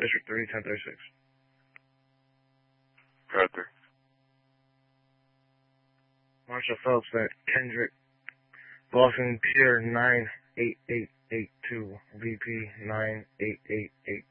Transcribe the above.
District 3, 1036. Arthur. Marshall Phelps at Kendrick, Boston Pier 98882, VP 98882.